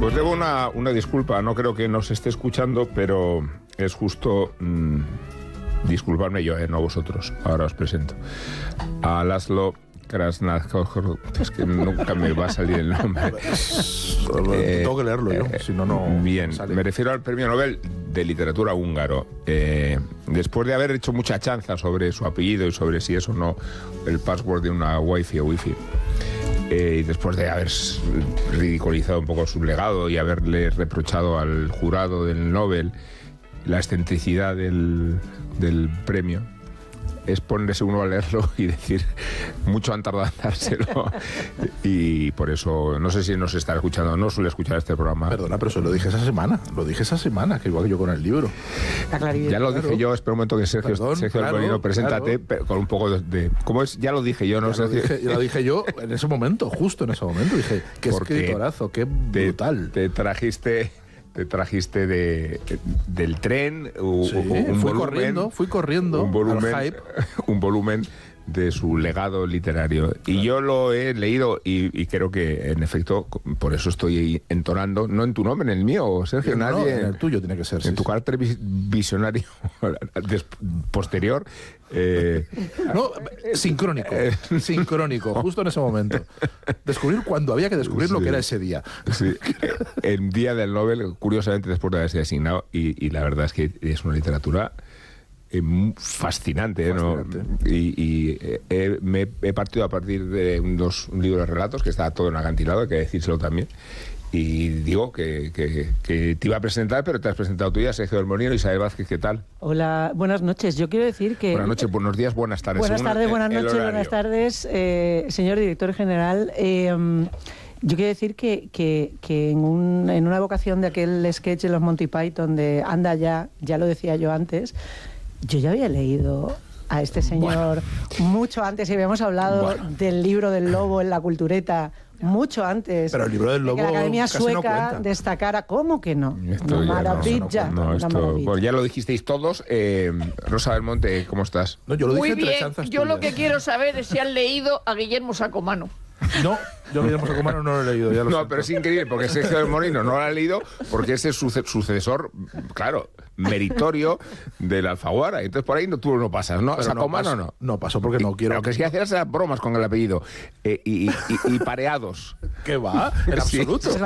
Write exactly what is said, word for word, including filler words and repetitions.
Pues debo una, una disculpa, no creo que nos esté escuchando, pero es justo mmm, disculparme yo, eh, no vosotros. Ahora os presento a Laszlo Krasznahor, es que nunca me va a salir el nombre. eh, Tengo que leerlo yo, eh, si no, no Bien, sale. Me refiero al Premio Nobel de Literatura húngaro. Eh, después de haber hecho mucha chanza sobre su apellido y sobre si es o no el password de una wifi o wifi, eh, y después de haber ridiculizado un poco su legado y haberle reprochado al jurado del Nobel la excentricidad del, del premio, es ponerse uno a leerlo y decir, mucho han tardado en dárselo. Y por eso, no sé si nos está escuchando, no suele escuchar este programa. Perdona, pero eso lo dije esa semana, lo dije esa semana, que igual que yo con el libro. Ya lo dije yo, espera un momento que Sergio, Perdón, Sergio claro, Alborino, preséntate claro. con un poco de, de... ¿Cómo es? Ya lo dije yo, no Ya sé lo, si... dije, ya lo dije yo en ese momento, justo en ese momento, dije, qué Porque escritorazo, qué te, brutal. Te trajiste... Te trajiste de, del tren un, Sí, un fui volumen, corriendo, fui corriendo un volumen, al hype. un volumen de su legado literario. Y yo lo he leído y, y creo que, en efecto, por eso estoy entonando, no en tu nombre, en el mío, Sergio, No, nadie. en el tuyo tiene que ser. En sí, tu sí. carácter visionario posterior. Eh, No, sincrónico, sincrónico, justo en ese momento. Descubrir cuando había que descubrir Sí. lo que era ese día. Sí, el día del Nobel, curiosamente después de haberse asignado, y, y la verdad es que es una literatura eh, fascinante, Fascinante. ¿no? Y, y eh, me he partido a partir de unos, un libro de relatos que está todo en acantilado, hay que decírselo también. Y digo que, que, que te iba a presentar, pero te has presentado tú ya, Sergio Alborino. Isabel Vázquez, ¿qué tal? Hola, buenas noches. Yo quiero decir que... Buenas noches, buenos días, buenas tardes. Buenas según tardes, el- buenas el noches, horario. buenas tardes, eh, señor director general. Eh, yo quiero decir que, que, que en, un, en una evocación de aquel sketch de los Monty Python de Anda ya, ya lo decía yo antes, yo ya había leído a este señor bueno. mucho antes y habíamos hablado bueno. del libro del lobo en la cultureta mucho antes. Pero el libro del de lobo que la Academia casi Sueca no destacara. ¿Cómo que no? Esto Una ya maravilla. No, no, una esto, maravilla. pues ya lo dijisteis todos. Eh, Rosa del Monte, ¿cómo estás? No, yo lo Muy dije entre bien, chanzas yo tuyas. lo que quiero saber es si han leído a Guillermo Sacomano. No, yo Guillermo Sacomano no lo he leído. Ya lo No, siento. pero es increíble, porque Sergio del Molino no lo ha leído, porque es el suce- sucesor, claro, meritorio del Alfaguara. Entonces por ahí no, tú no pasas, ¿no? Pero Sacomano no. no. No pasó porque no quiero. Pero que sí hacías bromas con el apellido. Eh, y, y, y, y pareados. ¿Qué va? En Sí. absoluto.